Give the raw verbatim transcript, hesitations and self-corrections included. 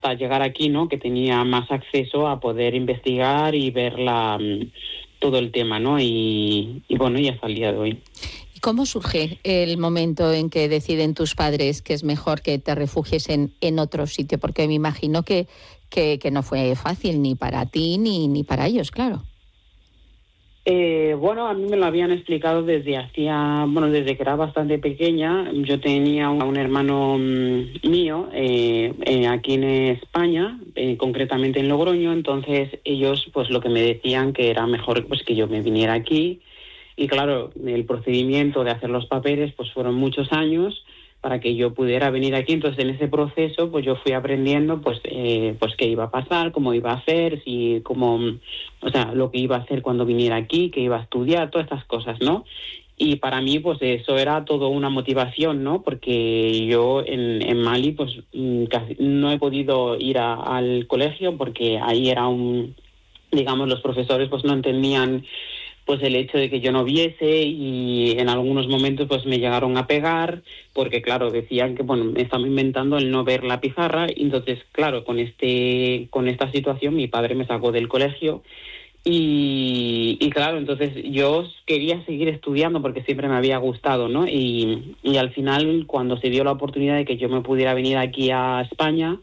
hasta llegar aquí, ¿no? Que tenía más acceso a poder investigar y ver la, todo el tema, ¿no? Y, y bueno, y hasta el día de hoy. ¿Y cómo surge el momento en que deciden tus padres que es mejor que te refugies en, en otro sitio? Porque me imagino que, que, que no fue fácil ni para ti ni, ni para ellos, claro. Eh, bueno, a mí me lo habían explicado desde hacía, bueno, desde que era bastante pequeña. Yo tenía un, un hermano mm, mío eh, eh, aquí en España, eh, concretamente en Logroño. Entonces ellos, pues lo que me decían que era mejor, pues que yo me viniera aquí. Y claro, el procedimiento de hacer los papeles, pues fueron muchos años para que yo pudiera venir aquí. Entonces, en ese proceso, pues yo fui aprendiendo, pues, eh, pues qué iba a pasar, cómo iba a hacer, si, cómo, o sea, lo que iba a hacer cuando viniera aquí, qué iba a estudiar, todas estas cosas, ¿no? Y para mí, pues eso era todo una motivación, ¿no? Porque yo en, en Mali, pues casi no he podido ir a, al colegio porque ahí era un, digamos, los profesores pues no entendían pues el hecho de que yo no viese y en algunos momentos pues me llegaron a pegar porque claro decían que bueno me estaba inventando el no ver la pizarra y entonces claro con este con esta situación mi padre me sacó del colegio y, y claro entonces yo quería seguir estudiando porque siempre me había gustado, ¿no? Y, y al final cuando se dio la oportunidad de que yo me pudiera venir aquí a España